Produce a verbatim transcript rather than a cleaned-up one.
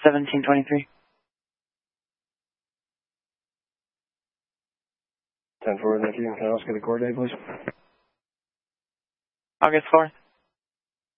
seventeen twenty-three. ten four, thank you. Can I also get the coordinate, please? August fourth.